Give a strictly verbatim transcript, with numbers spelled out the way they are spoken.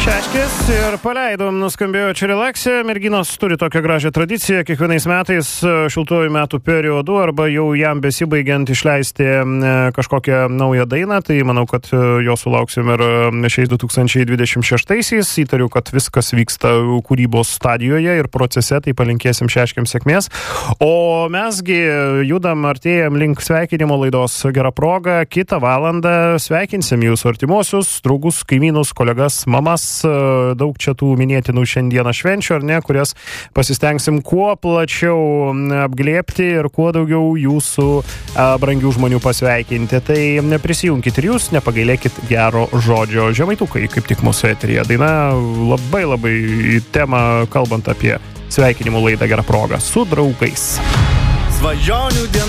Šeškis ir paleidom, nuskambėjo čia relaksė. Merginos turi tokią gražią tradiciją kiekvienais metais šiltuoju metų periodu arba jau jam besibaigiant išleisti kažkokią naują dainą. Tai manau, kad jo sulauksim ir šiais du tūkstančiai dvidešimt šeštaisiais. Įtariu, kad viskas vyksta kūrybos stadijoje ir procese, tai palinkėsim Šeškiams sėkmės. O mesgi judam, artėjam link sveikinimo laidos Gera proga. Kitą valandą sveikinsim jūsų artimuosius, draugus, kaimynus, kolegas, mamas. Daug čia tų minėtinų šiandieną švenčių, ar ne, kurias pasistengsim kuo plačiau apglėbti ir kuo daugiau jūsų a, brangių žmonių pasveikinti. Tai prisijunkit ir jūs, nepagailėkit gero žodžio. Žemaitukai, kaip tik mūsų eteryje. Daina labai labai į temą, kalbant apie sveikinimų laidą Gera proga su draugais. Svajonių diena.